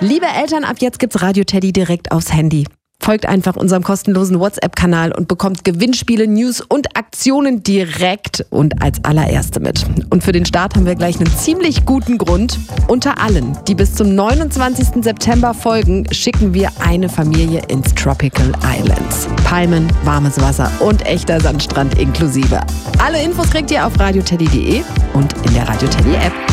Liebe Eltern, ab jetzt gibt's Radio Teddy direkt aufs Handy. Folgt einfach unserem kostenlosen WhatsApp-Kanal und bekommt Gewinnspiele, News und Aktionen direkt und als allererste mit. Und für den Start haben wir gleich einen ziemlich guten Grund. Unter allen, die bis zum 29. September folgen, schicken wir eine Familie ins Tropical Islands. Palmen, warmes Wasser und echter Sandstrand inklusive. Alle Infos kriegt ihr auf radioteddy.de und in der Radio Teddy App.